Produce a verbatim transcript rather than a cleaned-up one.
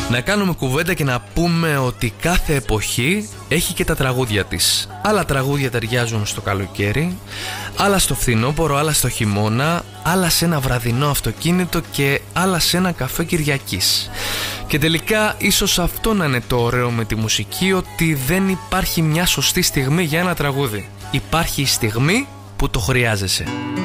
Να κάνουμε κουβέντα και να πούμε ότι κάθε εποχή έχει και τα τραγούδια της. Άλλα τραγούδια ταιριάζουν στο καλοκαίρι, άλλα στο φθινόπωρο, άλλα στο χειμώνα, άλλα σε ένα βραδινό αυτοκίνητο και άλλα σε ένα καφέ Κυριακής. Και τελικά ίσως αυτό να είναι το ωραίο με τη μουσική, ότι δεν υπάρχει μια σωστή στιγμή για ένα τραγούδι. Υπάρχει η στιγμή που το χρειάζεσαι.